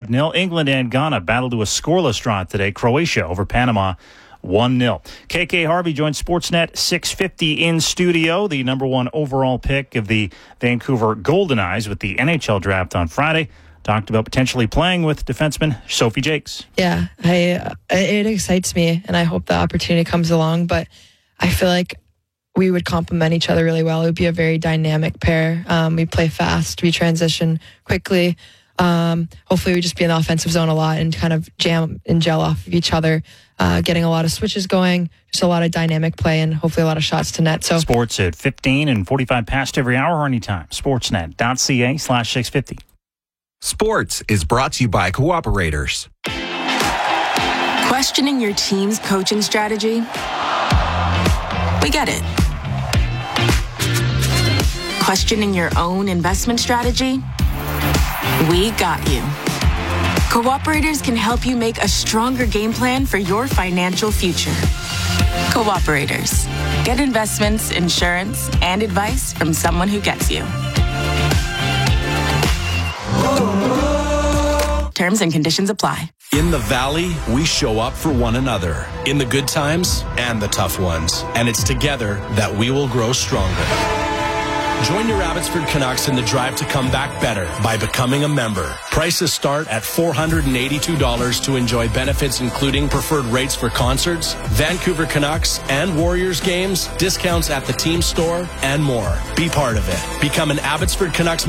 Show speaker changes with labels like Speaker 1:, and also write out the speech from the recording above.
Speaker 1: 5-0. England and Ghana battled to a scoreless draw today. Croatia over Panama 1-0. KK Harvey joins Sportsnet 650 in studio, the number one overall pick of the Vancouver Golden Eyes with the NHL draft on Friday. Talked about potentially playing with defenseman Sophie Jakes.
Speaker 2: Yeah, it excites me, and I hope the opportunity comes along, but I feel like we would complement each other really well. It would be a very dynamic pair. We play fast, we transition quickly. Hopefully we just be in the offensive zone a lot and kind of jam and gel off of each other, getting a lot of switches going, just a lot of dynamic play, and hopefully a lot of shots to net. So
Speaker 1: Sports at 15 and 45 past every hour or anytime. Sportsnet.ca/650.
Speaker 3: Sports is brought to you by Cooperators.
Speaker 4: Questioning your team's coaching strategy? We get it. Questioning your own investment strategy? We got you. Cooperators can help you make a stronger game plan for your financial future. Cooperators. Get investments, insurance, and advice from someone who gets you. Terms and conditions apply.
Speaker 5: In the Valley, we show up for one another in the good times and the tough ones. And it's together that we will grow stronger. Join your Abbotsford Canucks in the drive to come back better by becoming a member. Prices start at $482 to enjoy benefits including preferred rates for concerts, Vancouver Canucks and Warriors games, discounts at the team store, and more. Be part of it. Become an Abbotsford Canucks